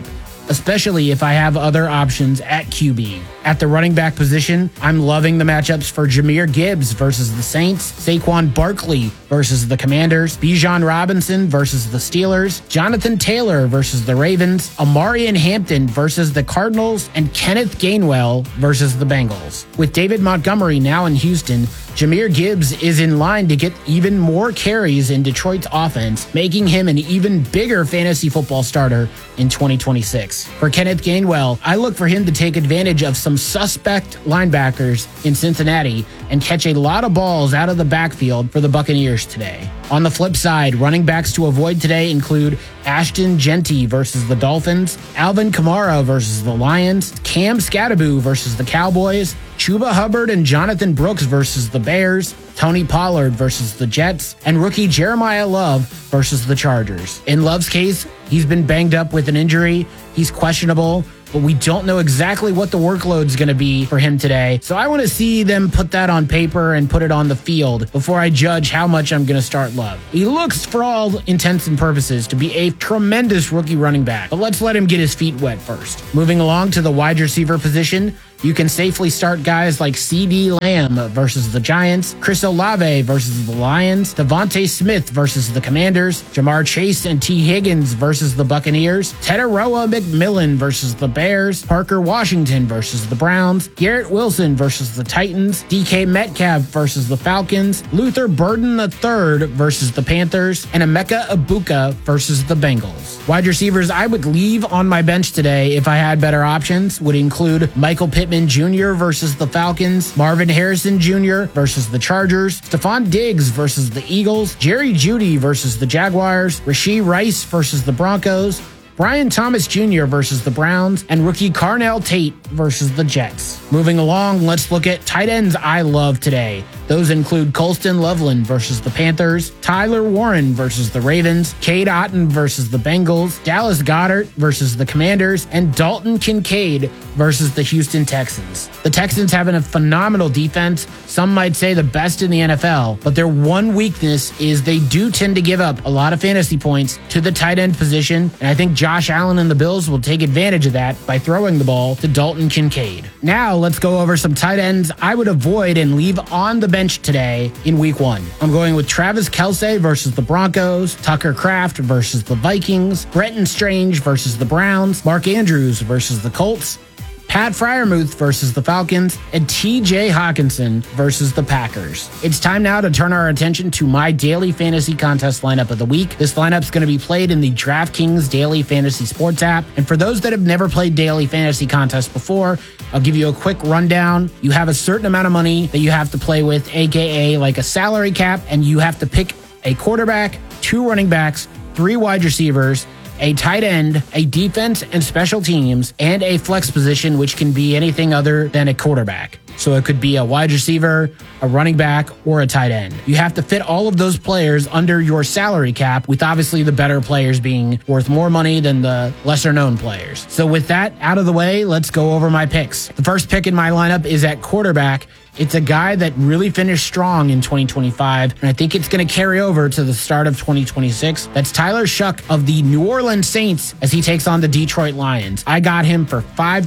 S9: especially if I have other options at QB. At the running back position, I'm loving the matchups for Jahmyr Gibbs versus the Saints, Saquon Barkley versus the Commanders, Bijan Robinson versus the Steelers, Jonathan Taylor versus the Ravens, Amarian Hampton versus the Cardinals, and Kenneth Gainwell versus the Bengals. With David Montgomery now in Houston, Jahmyr Gibbs is in line to get even more carries in Detroit's offense, making him an even bigger fantasy football starter in 2026. For Kenneth Gainwell, I look for him to take advantage of some suspect linebackers in Cincinnati and catch a lot of balls out of the backfield for the Buccaneers today. On the flip side, running backs to avoid today include Ashton Genty versus the Dolphins, Alvin Kamara versus the Lions, Cam Scatterbo versus the Cowboys, Chuba Hubbard and Jonathan Brooks versus the Bears, Tony Pollard versus the Jets, and rookie Jeremiah Love versus the Chargers. In Love's case, he's been banged up with an injury. He's questionable, but we don't know exactly what the workload's going to be for him today. So I want to see them put that on paper and put it on the field before I judge how much I'm going to start Love. He looks, for all intents and purposes, to be a tremendous rookie running back, but let's let him get his feet wet first. Moving along to the wide receiver position, you can safely start guys like C.D. Lamb versus the Giants, Chris Olave versus the Lions, Devontae Smith versus the Commanders, Jamar Chase and T. Higgins versus the Buccaneers, Teteroa McMillan versus the Bears, Parker Washington versus the Browns, Garrett Wilson versus the Titans, DK Metcalf versus the Falcons, Luther Burden III versus the Panthers, and Emeka Egbuka versus the Bengals. Wide receivers I would leave on my bench today if I had better options would include Michael Pittman Jr. versus the Falcons, Marvin Harrison Jr. versus the Chargers, Stephon Diggs versus the Eagles, Jerry Jeudy versus the Jaguars, Rashee Rice versus the Broncos, Brian Thomas Jr. versus the Browns, and rookie Carnell Tate versus the Jets. Moving along, let's look at tight ends I love today. Those include Colston Loveland versus the Panthers, Tyler Warren versus the Ravens, Cade Otton versus the Bengals, Dallas Goedert versus the Commanders, and Dalton Kincaid versus the Houston Texans. The Texans have a phenomenal defense, some might say the best in the NFL, but their one weakness is they do tend to give up a lot of fantasy points to the tight end position, and I think Josh Allen and the Bills will take advantage of that by throwing the ball to Dalton Kincaid. Now let's go over some tight ends I would avoid and leave on the bench today in week 1. I'm going with Travis Kelce versus the Broncos, Tucker Kraft versus the Vikings, Brenton Strange versus the Browns, Mark Andrews versus the Colts, Pat Freiermuth versus the Falcons, and TJ Hawkinson versus the Packers. It's time now to turn our attention to my daily fantasy contest lineup of the week. This lineup's going to be played in the DraftKings Daily Fantasy Sports app. And for those that have never played Daily Fantasy Contest before, I'll give you a quick rundown. You have a certain amount of money that you have to play with, aka like a salary cap, and you have to pick a quarterback, 2 running backs, 3 wide receivers, a tight end, a defense and special teams, and a flex position, which can be anything other than a quarterback. So it could be a wide receiver, a running back, or a tight end. You have to fit all of those players under your salary cap, with obviously the better players being worth more money than the lesser known players. So with that out of the way, let's go over my picks. The first pick in my lineup is at quarterback. It's a guy that really finished strong in 2025, and I think it's going to carry over to the start of 2026. That's Tyler Shuck of the New Orleans Saints as he takes on the Detroit Lions. I got him for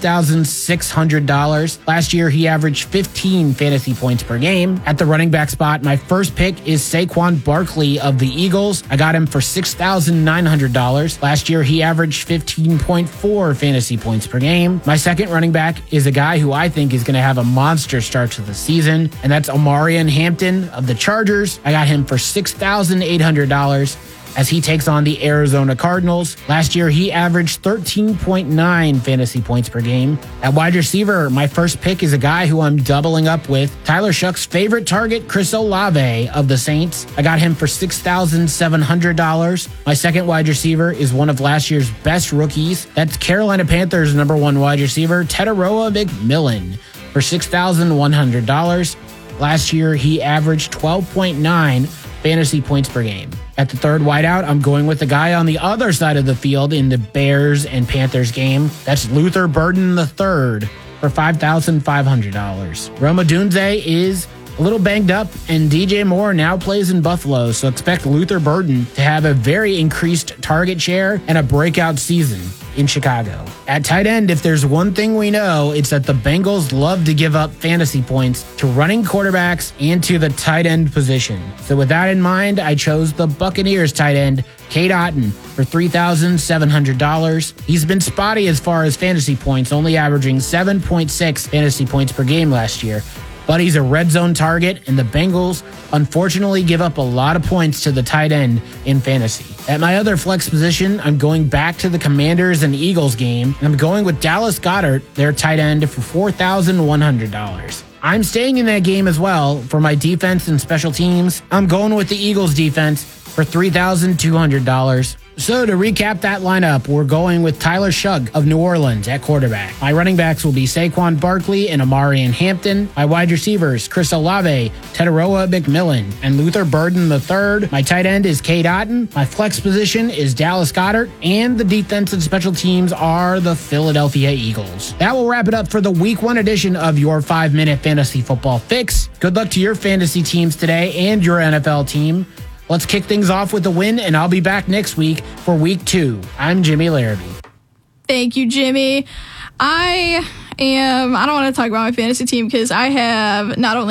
S9: $5,600. Last year, he averaged 15 fantasy points per game. At the running back spot, my first pick is Saquon Barkley of the Eagles. I got him for $6,900. Last year, he averaged 15.4 fantasy points per game. My second running back is a guy who I think is going to have a monster start to the season, and that's Amarian Hampton of the Chargers. I got him for $6,800 as he takes on the Arizona Cardinals. Last year, he averaged 13.9 fantasy points per game. At wide receiver, my first pick is a guy who I'm doubling up with, Tyler Shuck's favorite target, Chris Olave of the Saints. I got him for $6,700. My second wide receiver is one of last year's best rookies. That's Carolina Panthers' number 1 wide receiver, Teteroa McMillan, for $6,100. Last year, he averaged 12.9 fantasy points per game. At the third wideout, I'm going with the guy on the other side of the field in the Bears and Panthers game. That's Luther Burden III for $5,500. Rome Odunze is a little banged up, and DJ Moore now plays in Buffalo, so expect Luther Burden to have a very increased target share and a breakout season. in Chicago. At tight end, if there's one thing we know, it's that the Bengals love to give up fantasy points to running quarterbacks and to the tight end position. So with that in mind, I chose the Buccaneers tight end, Cade Otton, for $3,700. He's been spotty as far as fantasy points, only averaging 7.6 fantasy points per game last year. But he's a red zone target, and the Bengals unfortunately give up a lot of points to the tight end in fantasy. At my other flex position, I'm going back to the Commanders and Eagles game, and I'm going with Dallas Goedert, their tight end, for $4,100. I'm staying in that game as well for my defense and special teams. I'm going with the Eagles defense for $3,200. So to recap that lineup, we're going with Tyler Shugg of New Orleans at quarterback. My running backs will be Saquon Barkley and Amarian Hampton. My wide receivers, Chris Olave, Teteroa McMillan, and Luther Burden III. My tight end is Cade Otton. My flex position is Dallas Goedert. And the defense and special teams are the Philadelphia Eagles. That will wrap it up for the Week 1 edition of your 5-Minute Fantasy Football Fix. Good luck to your fantasy teams today and your NFL team. Let's kick things off with a win, and I'll be back next week for Week 2. I'm Jimmy Larrabee.
S2: Thank you, Jimmy. I don't want to talk about my fantasy team because I have not only